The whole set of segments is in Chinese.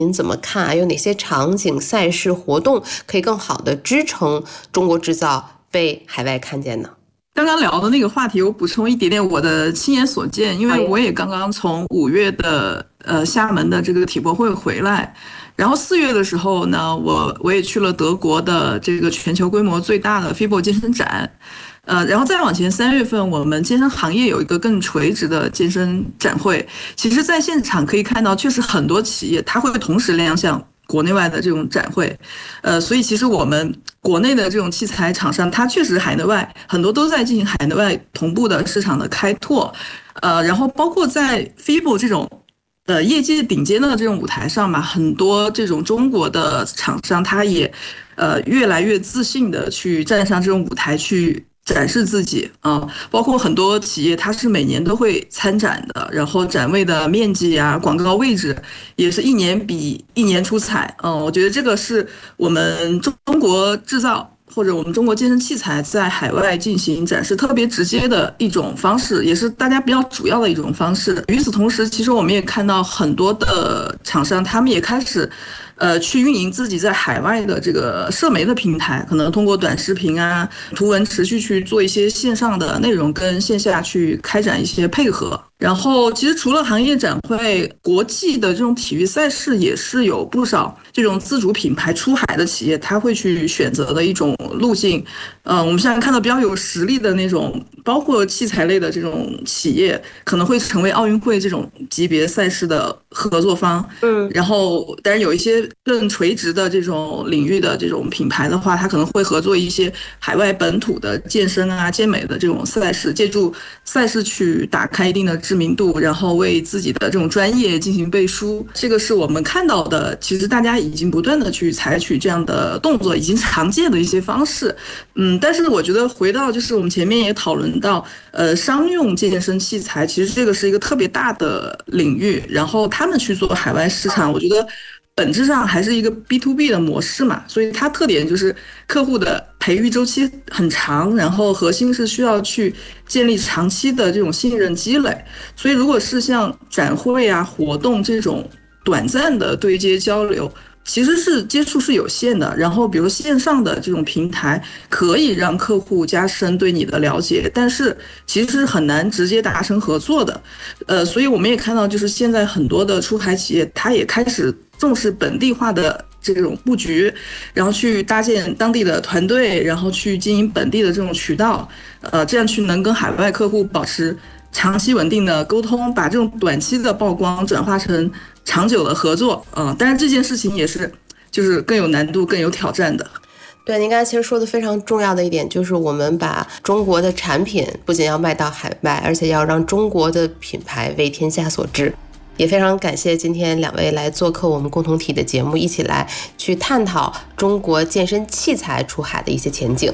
您怎么看啊？有哪些场景、赛事、活动可以更好的支撑中国制造被海外看见呢？ 刚刚聊的那个话题，我补充一点点我的亲眼所见，因为我也刚刚从5月的厦门的这个体博会回来，然后4月的时候呢，我也去了德国的这个全球规模最大的 FIBO 健身展。然后再往前3月份，我们健身行业有一个更垂直的健身展会。其实，在现场可以看到，确实很多企业它会同时亮相国内外的这种展会。所以其实我们国内的这种器材厂商，它确实海内外很多都在进行海内外同步的市场的开拓。然后包括在 FIBO 这种业界顶尖的这种舞台上嘛，很多这种中国的厂商，它也越来越自信的去站上这种舞台去展示自己啊，包括很多企业它是每年都会参展的，然后展位的面积啊、广告位置也是一年比一年出彩。我觉得这个是我们中国制造或者我们中国健身器材在海外进行展示特别直接的一种方式，也是大家比较主要的一种方式。与此同时，其实我们也看到很多的厂商，他们也开始去运营自己在海外的这个社媒的平台，可能通过短视频啊、图文持续去做一些线上的内容，跟线下去开展一些配合。然后其实除了行业展会，国际的这种体育赛事也是有不少这种自主品牌出海的企业，他会去选择的一种路径。我们现在看到比较有实力的那种，包括器材类的这种企业，可能会成为奥运会这种级别赛事的合作方。然后当然有一些更垂直的这种领域的这种品牌的话，它可能会合作一些海外本土的健身啊、健美的这种赛事，借助赛事去打开一定的知名度，然后为自己的这种专业进行背书。这个是我们看到的，其实大家已经不断的去采取这样的动作，已经常见的一些方式。但是我觉得回到就是我们前面也讨论到，商用健身器材，其实这个是一个特别大的领域，然后他们去做海外市场，我觉得本质上还是一个 B2B 的模式嘛，所以它特点就是客户的培育周期很长，然后核心是需要去建立长期的这种信任积累。所以如果是像展会啊、活动这种短暂的对接交流，其实是接触是有限的，然后比如线上的这种平台可以让客户加深对你的了解，但是其实是很难直接达成合作的。所以我们也看到，就是现在很多的出海企业，它也开始重视本地化的这种布局，然后去搭建当地的团队，然后去经营本地的这种渠道，这样去能跟海外客户保持长期稳定的沟通，把这种短期的曝光转化成长久的合作。但是这件事情也是就是更有难度、更有挑战的。 对，您刚才其实说的非常重要的一点，就是我们把中国的产品不仅要卖到海外，而且要让中国的品牌为天下所知。也非常感谢今天2位来做客我们共同体的节目，一起来去探讨中国健身器材出海的一些前景。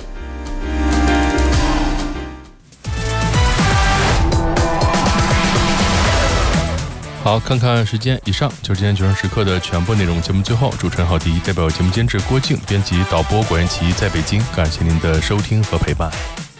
好，看看时间，以上就是今天90时刻的全部内容。节目最后，主持人郝迪代表节目监制郭靖、编辑导播果然奇在北京，感谢您的收听和陪伴。